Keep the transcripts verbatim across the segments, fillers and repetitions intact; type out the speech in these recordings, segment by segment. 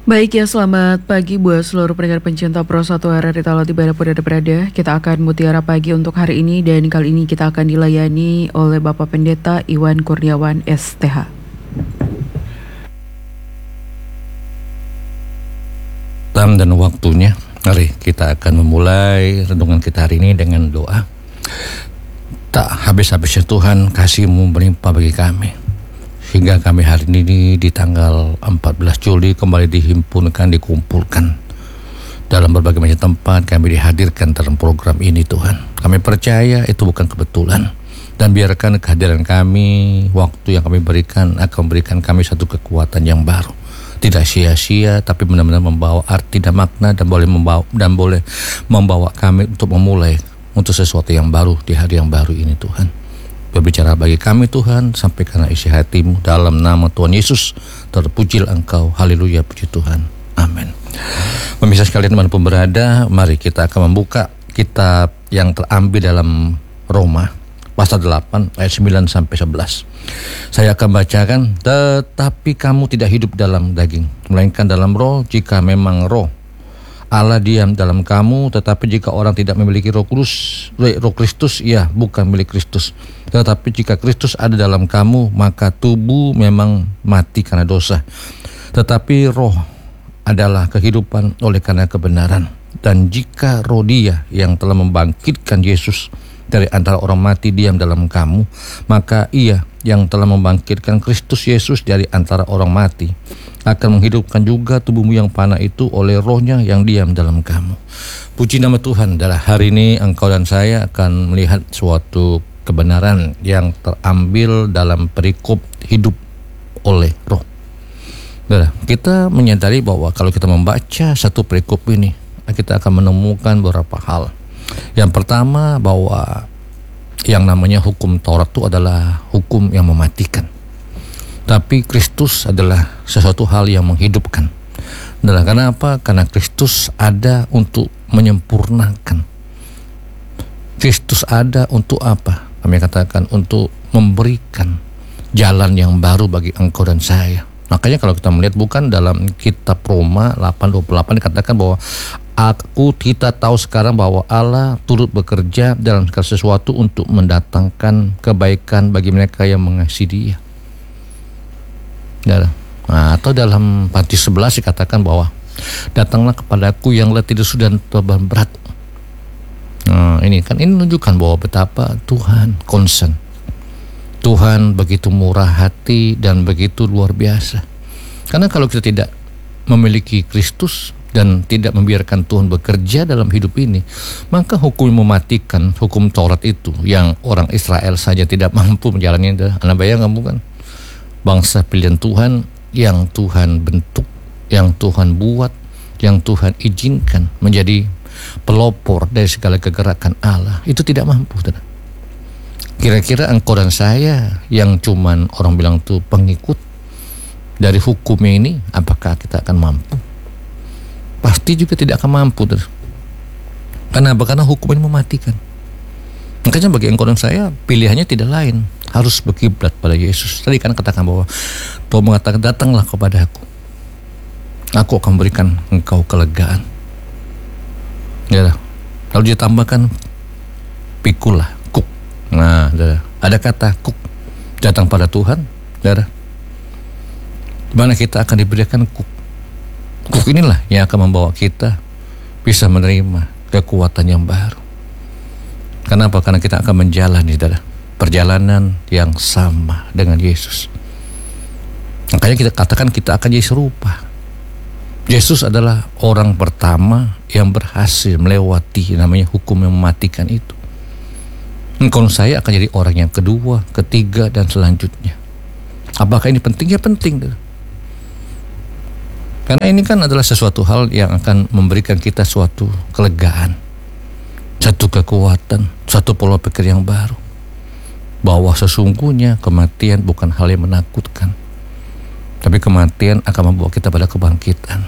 Baik ya, selamat pagi buat seluruh pendengar pencinta Pro satu R R I Talati dimanapun Anda berada. Kita akan mutiara pagi untuk hari ini, dan kali ini kita akan dilayani oleh Bapak Pendeta Iwan Kurniawan S T H. Tam dan waktunya, mari kita akan memulai renungan kita hari ini dengan doa. Tak habis-habisnya Tuhan kasih-Mu berlimpah bagi kami, hingga kami hari ini di tanggal empat belas Juli kembali dihimpunkan, dikumpulkan dalam berbagai macam tempat. Kami dihadirkan dalam program ini Tuhan. Kami percaya itu bukan kebetulan, dan biarkan kehadiran kami, waktu yang kami berikan akan memberikan kami satu kekuatan yang baru, tidak sia-sia, tapi benar-benar membawa arti dan makna, dan boleh membawa dan boleh membawa kami untuk memulai untuk sesuatu yang baru di hari yang baru ini Tuhan. Berbicara bagi kami Tuhan, sampaikanlah isi hati-Mu dalam nama Tuhan Yesus. Terpujilah Engkau, haleluya, puji Tuhan, amin. Pemirsa sekalian dimanapun berada, mari kita akan membuka kitab yang terambil dalam Roma pasal delapan ayat sembilan sampai sebelas. Saya akan bacakan. Tetapi kamu tidak hidup dalam daging, melainkan dalam roh, jika memang roh Allah diam dalam kamu. Tetapi jika orang tidak memiliki roh Kudus, roh Kristus, ia bukan milik Kristus. Tetapi jika Kristus ada dalam kamu, maka tubuh memang mati karena dosa, tetapi roh adalah kehidupan oleh karena kebenaran. Dan jika roh Dia yang telah membangkitkan Yesus dari antara orang mati diam dalam kamu, maka Ia yang telah membangkitkan Kristus Yesus dari antara orang mati akan menghidupkan juga tubuhmu yang fana itu oleh rohnya yang diam dalam kamu. Puji nama Tuhan. Dalam hari ini engkau dan saya akan melihat suatu kebenaran yang terambil dalam perikop hidup oleh roh. Nah, kita menyadari bahwa kalau kita membaca satu perikop ini, kita akan menemukan beberapa hal. Yang pertama, bahwa yang namanya hukum Taurat itu adalah hukum yang mematikan, tapi Kristus adalah sesuatu hal yang menghidupkan. Adalah karena apa? Karena Kristus ada untuk menyempurnakan. Kristus ada untuk apa? Kami katakan untuk memberikan jalan yang baru bagi engkau dan saya. Makanya kalau kita melihat bukan dalam kitab Roma delapan dua puluh delapan dikatakan bahwa Aku kita tahu sekarang bahwa Allah turut bekerja dalam segala sesuatu untuk mendatangkan kebaikan bagi mereka yang mengasihi Dia. Nah, atau dalam Matius sebelas dikatakan bahwa datanglah kepadaku yang letih lesu dan beban berat. Nah, ini kan ini menunjukkan bahwa betapa Tuhan concern. Tuhan begitu murah hati dan begitu luar biasa. Karena kalau kita tidak memiliki Kristus dan tidak membiarkan Tuhan bekerja dalam hidup ini, maka hukum mematikan, hukum Taurat itu yang orang Israel saja tidak mampu menjalaninya. Anda bayangkan bukan? Bangsa pilihan Tuhan yang Tuhan bentuk, yang Tuhan buat, yang Tuhan izinkan menjadi pelopor dari segala kegerakan Allah, itu tidak mampu. Kira-kira engkau dan saya yang cuman orang bilang itu pengikut dari hukum ini, apakah kita akan mampu? Pasti juga tidak akan mampu. Karena apa? Karena hukum ini mematikan. Makanya bagi engkau dan saya pilihannya tidak lain, harus berkiblat pada Yesus. Tadi kan katakan bahwa Tuhan mengatakan, datanglah kepada aku, aku akan berikan engkau kelegaan. Ya, lalu dia tambahkan pikulah, kuk. Nah, ada kata kuk, datang pada Tuhan, saudara. Dimana kita akan diberikan kuk. Kuk inilah yang akan membawa kita bisa menerima kekuatan yang baru. Kenapa? Karena kita akan menjalani saudara, perjalanan yang sama dengan Yesus. Makanya kita katakan kita akan jadi serupa. Yesus adalah orang pertama yang berhasil melewati namanya hukum yang mematikan itu. Engkau saya akan jadi orang yang kedua, ketiga, dan selanjutnya. Apakah ini penting? Ya penting. Saudara. Karena ini kan adalah sesuatu hal yang akan memberikan kita suatu kelegaan, satu kekuatan, satu pola pikir yang baru, bahwa sesungguhnya kematian bukan hal yang menakutkan, tapi kematian akan membawa kita pada kebangkitan.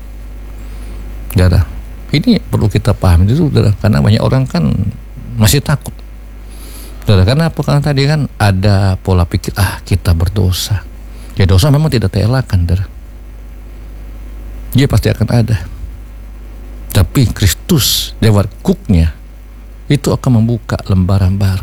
Saudara, ini perlu kita pahami dulu, saudara, karena banyak orang kan masih takut. Saudara, karena apa? Karena tadi kan ada pola pikir, ah kita berdosa. Ya dosa memang tidak terelakkan, saudara. dia pasti akan ada. Tapi Kristus lewat kuknya itu akan membuka lembaran baru.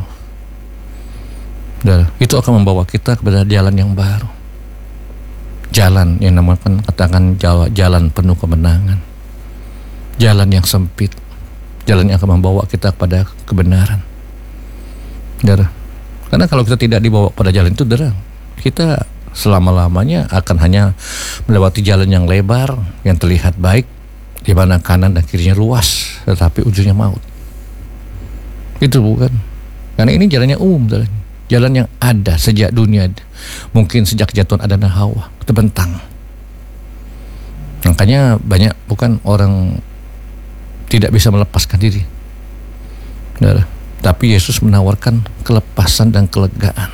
Dan itu akan membawa kita kepada jalan yang baru. Jalan yang namakan katakan jalan penuh kemenangan. Jalan yang sempit. Jalan yang akan membawa kita kepada kebenaran. Dan, karena kalau kita tidak dibawa pada jalan itu, derang, kita selama-lamanya akan hanya melewati jalan yang lebar, yang terlihat baik, di mana kanan dan kirinya luas, tetapi ujungnya maut. Itu bukan. Karena ini jalannya umum, jalan, jalan yang ada sejak dunia, mungkin sejak jatuhan Adam dan Hawa, terbentang. Makanya banyak bukan orang tidak bisa melepaskan diri. Nah, tapi Yesus menawarkan kelepasan dan kelegaan.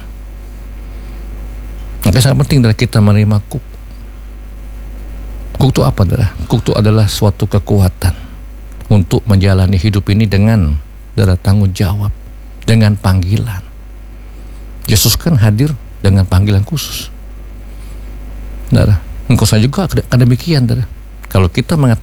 Maka sangat penting adalah kita menerima kuk. Kuk itu apa adalah? Kuk itu adalah suatu kekuatan untuk menjalani hidup ini dengan adalah tanggung jawab, dengan panggilan. Yesus kan hadir dengan panggilan khusus. Nah, engkau saja juga akan demikian. Kalau kita mengatakan